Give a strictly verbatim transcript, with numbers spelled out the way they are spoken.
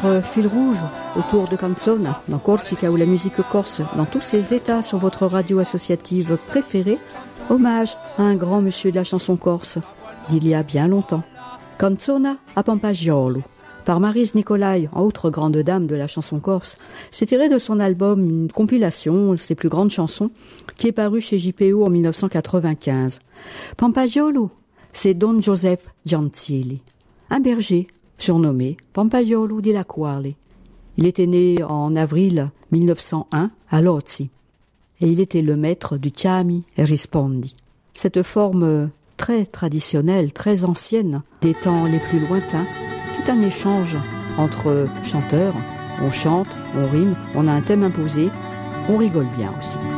notre fil rouge autour de Canzona, dans Corsica ou la musique corse, dans tous ses états sur votre radio associative préférée, hommage à un grand monsieur de la chanson corse d'il y a bien longtemps. Canzona a Pampagiolo, par Maryse Nicolai, autre grande dame de la chanson corse. C'est tiré de son album, une compilation, ses plus grandes chansons, qui est paru chez J P O en dix-neuf cent quatre-vingt-quinze. Pampagiolo, c'est Don Joseph Gentili, un berger surnommé Pampagiolo della Quale. Il était né en avril mille neuf cent un à Lozzi, et il était le maître du Chiami e Rispondi. Cette forme très traditionnelle, très ancienne, des temps les plus lointains, tout un échange entre chanteurs. On chante, on rime, on a un thème imposé, on rigole bien aussi.